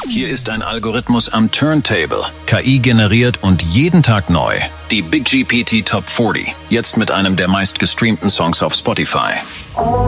Hier ist ein Algorithmus am Turntable, KI generiert und jeden Tag neu. Die Big GPT Top 40, jetzt mit einem der meistgestreamten Songs auf Spotify.